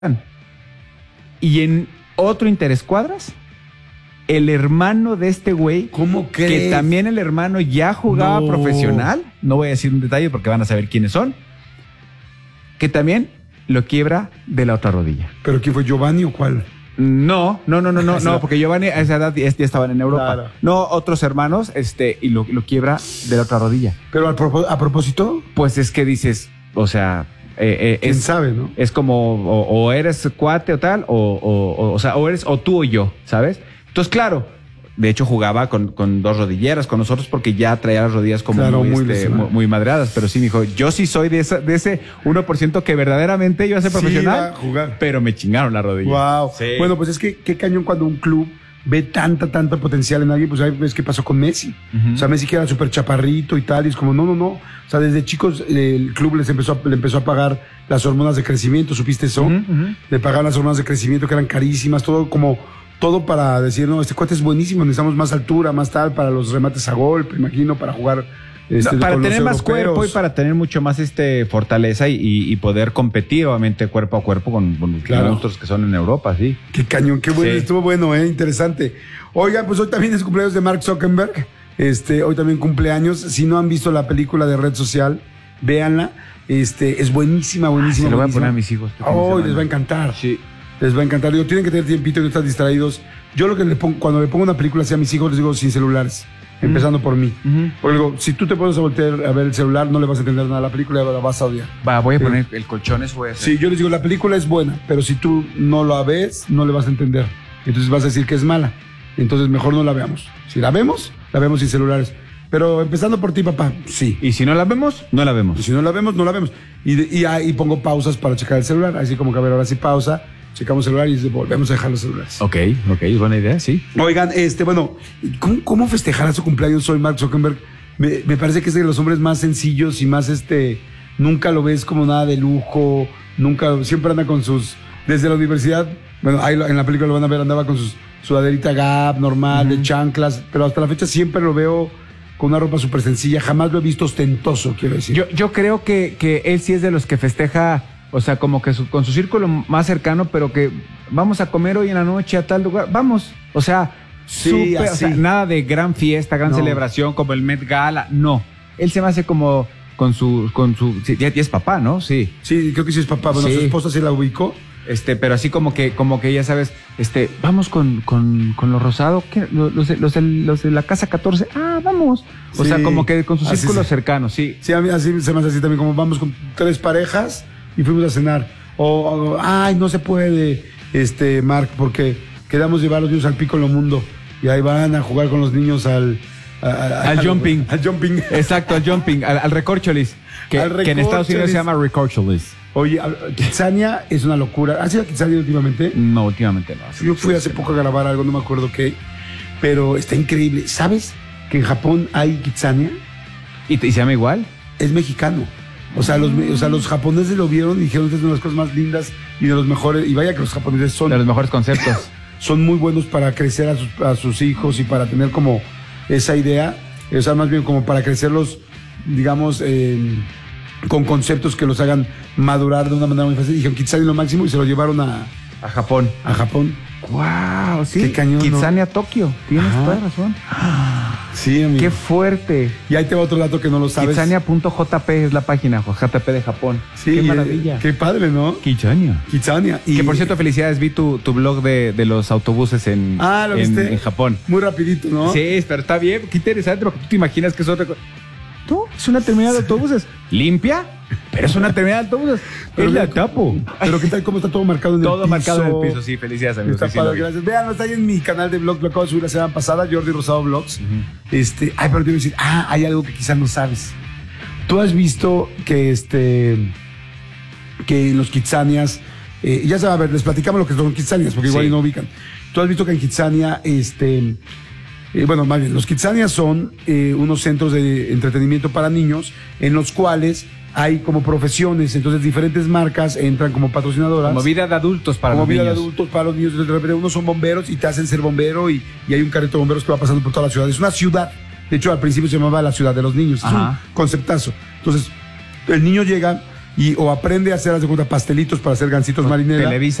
Y en otro interescuadras, el hermano de este güey, ¿cómo crees? que también el hermano ya jugaba profesional, no voy a decir un detalle porque van a saber quiénes son, que también lo quiebra de la otra rodilla. ¿Pero quién fue, Giovanni o cuál? No, porque Giovanni a esa edad ya estaban en Europa. Claro. No, otros hermanos, y lo quiebra de la otra rodilla. ¿Pero a propósito? Pues es que dices, o sea... ¿Quién sabe, no? Es como, o eres cuate o tal, o sea, o eres o tú o yo, ¿sabes? Entonces, claro, de hecho jugaba con dos rodilleras con nosotros porque ya traía las rodillas como claro, muy madreadas, pero sí me dijo, yo sí soy de ese 1% que verdaderamente iba a ser profesional, iba a jugar. Pero me chingaron la rodilla. Wow. Sí. Bueno, pues es que qué cañón cuando un club ve tanta potencial en alguien, pues ahí ves qué pasó con Messi. O sea, Messi que era súper chaparrito y tal, y es como, no. O sea, desde chicos el club le empezó a pagar las hormonas de crecimiento, ¿supiste eso? Le pagaban las hormonas de crecimiento que eran carísimas, todo para decir, no, este cuate es buenísimo, necesitamos más altura, más tal, para los remates a gol, me imagino, para jugar... para con tener los más europeos. cuerpo y para tener mucho más fortaleza y poder competir, obviamente, cuerpo a cuerpo con los monstruos que son en Europa, sí. Qué cañón, qué bueno, Sí. Estuvo bueno, interesante. Oigan, pues hoy también es cumpleaños de Mark Zuckerberg, hoy también cumpleaños. Si no han visto la película de Red Social, véanla, es buenísima. Se lo voy a poner a mis hijos. Hoy les va a encantar. Sí. Les va a encantar. Digo, tienen que tener tiempito y no estar distraídos. Yo lo que cuando le pongo una película así a mis hijos, les digo sin celulares. Empezando por mí. Porque digo, si tú te pones a voltear a ver el celular, no le vas a entender nada a la película, la vas a odiar. Voy a poner el colchón, eso voy a hacer. Sí, yo les digo, la película es buena, pero si tú no la ves, no le vas a entender. Entonces vas a decir que es mala. Entonces mejor no la veamos. Si la vemos sin celulares. Pero empezando por ti, papá, sí. Y si no la vemos, no la vemos. Y si no la vemos, no la vemos. Y ahí pongo pausas para checar el celular. Así como que, a ver, ahora sí pausa, checamos el celular y volvemos a dejar los celulares. Ok, buena idea, sí. Oigan, bueno, ¿cómo festejará su cumpleaños hoy Mark Zuckerberg? Me parece que es de los hombres más sencillos y más, nunca lo ves como nada de lujo, siempre anda con desde la universidad, bueno, ahí en la película lo van a ver, andaba con sus sudaderita Gap, normal, de chanclas, pero hasta la fecha siempre lo veo con una ropa súper sencilla, jamás lo he visto ostentoso, quiero decir. Yo creo que él sí es de los que festeja, o sea, como que con su círculo más cercano, pero que vamos a comer hoy en la noche a tal lugar, vamos, o sea, sí, o sea, nada de gran fiesta, gran celebración como el Met Gala, no. Él se me hace como con su sí, ya es papá, ¿no? Sí. Sí, creo que sí es papá, bueno, Sí. su esposa sí la ubicó. Pero así como que ya sabes, vamos con lo rosado, ¿qué? Los de la casa 14, vamos. O Sí. sea, como que con sus Así círculos sí. cercanos, sí. Sí, a mí así se me hace así también, como vamos con 3 parejas y fuimos a cenar. Ay, no se puede, Mark, porque quedamos llevar a los niños al Piccolo Mundo y ahí van a jugar con los niños al jumping. Al jumping. Exacto, al jumping, al recorcholis, que en Estados Unidos se llama recorcholis. Oye, Kitsania es una locura. ¿Has ido a Kitsania últimamente? No, últimamente no. Yo fui hace poco a grabar algo, no me acuerdo qué, pero está increíble. ¿Sabes que en Japón hay Kitsania? ¿Y se llama igual? Es mexicano. O sea, los japoneses lo vieron y dijeron, esta es una de las cosas más lindas y de los mejores. Y vaya que los japoneses De los mejores conceptos. son muy buenos para crecer a sus hijos y para tener como esa idea. O sea, más bien como para crecerlos, digamos, con conceptos que los hagan madurar de una manera muy fácil. Dijeron Kitsania lo máximo y se lo llevaron a Japón. Wow, sí. Qué cañón, Kitsania, Tokio. Tienes toda razón. Sí, amigo. Qué fuerte. Y ahí te va otro dato que no lo sabes. Kitsania.jp es la página, JP de Japón. Sí, qué maravilla. Qué padre, ¿no? Kitsania. Y Que por cierto, felicidades, vi tu blog de los autobuses ¿lo viste? en Japón. Muy rapidito, ¿no? Sí, pero está bien, qué interesante, porque tú te imaginas que es otra cosa. No, es una terminal de autobuses. Limpia, pero es una terminal de autobuses. Es la tapo. Pero qué tal, cómo está todo marcado en el piso. Todo marcado en el piso, sí, felicidades, amigos. Está Sí, padre, lo vi. gracias. Vean, está ahí en mi canal de vlog, lo acabo de subir la semana pasada, Jordi Rosado Vlogs. Pero te iba a decir, hay algo que quizás no sabes. Tú has visto que que en los Kitsanias, ya sabes, a ver, les platicamos lo que son Kitsanias, porque igual Sí. no ubican. Tú has visto que en Kitsania, bueno, más bien, los Kitsanias son unos centros de entretenimiento para niños en los cuales hay como profesiones, entonces diferentes marcas entran como patrocinadoras. Como vida de adultos para Como los vida niños. de adultos para los niños. De repente unos son bomberos y te hacen ser bombero y hay un carrito de bomberos que va pasando por toda la ciudad. Es una ciudad. De hecho, al principio se llamaba la ciudad de los niños. Es un Ajá. conceptazo. Entonces, el niño llega o aprende a hacer, haz de cuenta, pastelitos para hacer gancitos marinera. Televisa